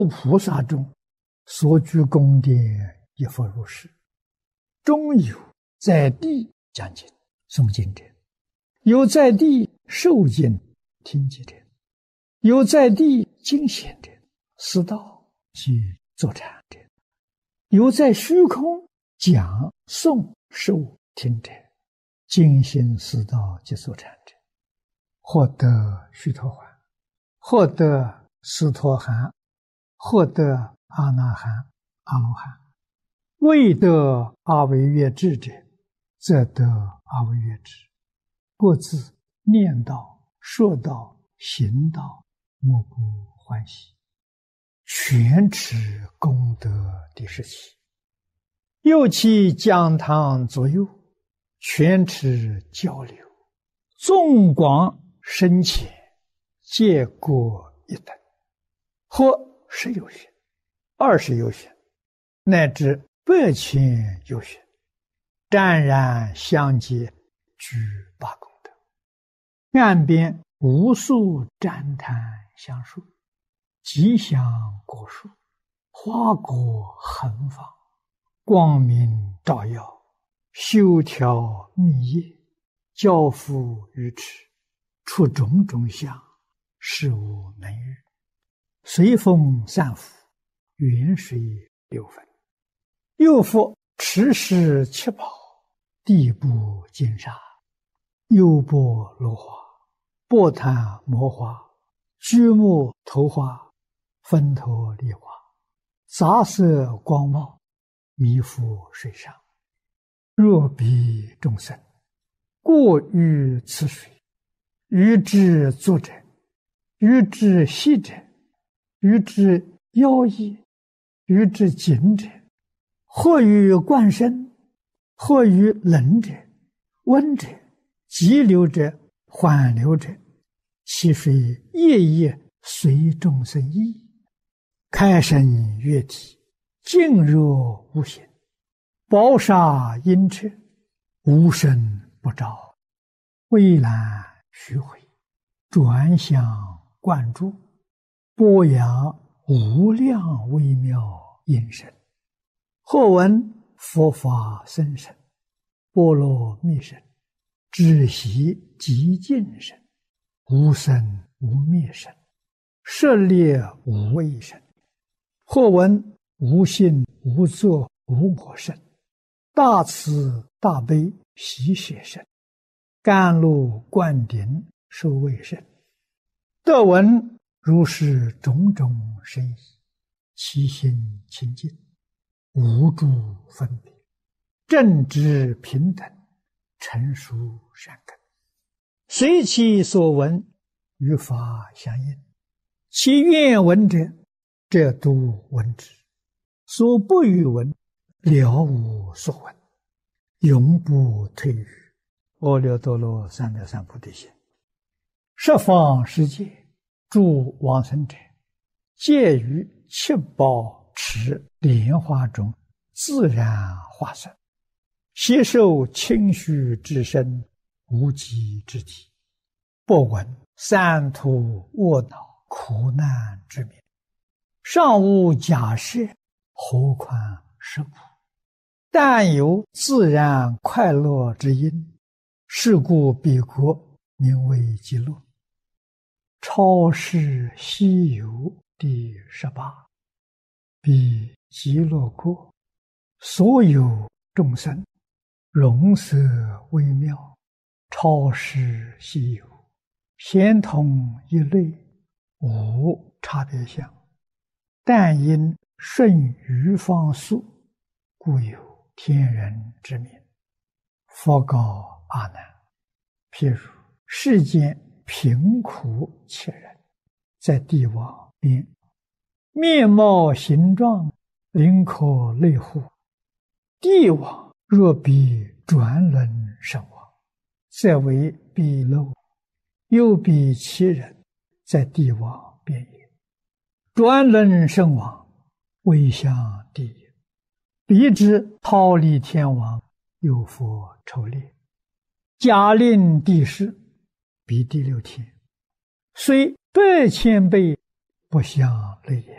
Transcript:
菩萨中所居宫殿，亦复如是。中有在地讲经诵经者，有在地受经听经者，有在地经显者，思道及坐禅者，有在虚空讲诵受听者，精心思道及坐禅者，获得须陀洹，获得斯陀含，获得阿那含、阿罗汉。未得阿惟越致者，则得阿惟越致。各自念道、说道、行道，莫不欢喜。全持功德第17。又其讲堂左右，全持交流，纵广深浅，皆各一等，或10有许、20有许，乃至100千有许，湛然相接，具8功德。岸边无数旃檀香树，吉祥果树，花果横放，光明照耀，修条密叶，交付于池，出种种相，事无能喻。随风散伏，远水流分。又复池石七宝，地部金沙，优波罗花，波檀摩花，居木头花，分头梨花，杂色光茂，弥覆水上。若彼众生过于此水，于之作者，于之息者，于之妖异，于之景者，或于灌身，或于冷者、温者、急流者、缓流者，其水夜夜随众生意，开生悦体，静若无形，宝沙阴彻，无声不照，蔚蓝虚回，转向灌注，播扬无量微妙音声。或闻佛法僧声，波罗蜜声，止息极静声，无生无灭声，舍猎无畏声。或闻无性无作无我声，大慈大悲喜舍声，甘露灌顶受卫声。得闻如是种种声意，其心清净，无诸分别，正直平等，成熟善根，随其所闻，与法相应。其愿闻者，则都闻之；所不欲闻，了无所闻，永不退于阿耨多罗三藐三菩提心。十方世界诸往生者，皆于七宝池莲花中自然化身，悉受清虚之身，无极之体，不闻三途卧恼苦难之名，尚无假设，何况是苦？但有自然快乐之因，是故彼国名为极乐。超世西游第18。彼极乐国，所有众生，容色微妙，超世西游，咸同一类，无差别相。但因顺于方速，故有天人之名。佛告阿难：譬如世间贫苦切人，在地网边，面貌形状，灵可类乎？地网若比转轮身网，则为彼漏；又比其人，在地网边也。转轮身网，为向地也。彼之忉利天王，有佛筹猎，假令地势，彼第6天，虽100千倍，不相类也。